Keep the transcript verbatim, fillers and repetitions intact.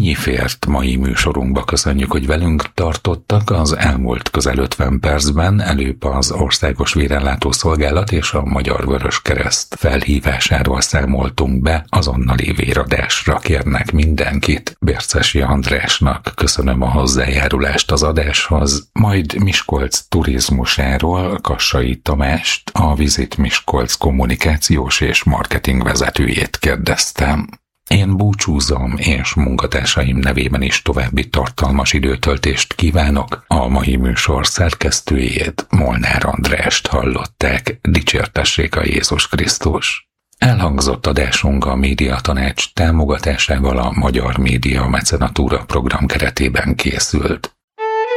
Ennyi fért mai műsorunkba. Köszönjük, hogy velünk tartottak. Az elmúlt közel ötven percben előbb az Országos Vérellátó Szolgálat és a Magyar Vöröskereszt felhívásáról számoltunk be. Azonnali véradásra kérnek mindenkit. Bércesi Andrásnak köszönöm a hozzájárulást az adáshoz, majd Miskolc turizmusáról Kassai Tamást, a Visit Miskolc kommunikációs és marketing vezetőjét kérdeztem. Én búcsúzom, és munkatársaim nevében is további tartalmas időtöltést kívánok. A mai műsor szerkesztőjét, Molnár Andrást hallották. Dicsértessék a Jézus Krisztus! Elhangzott adásunk a Médiatanács támogatásával a Magyar Média Mecenatúra program keretében készült.